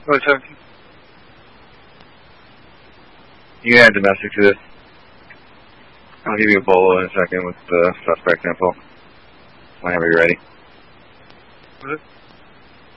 What's up? You can add domestic to this. I'll give you a bolo in a second with the suspect info. Whenever you're ready. What is it?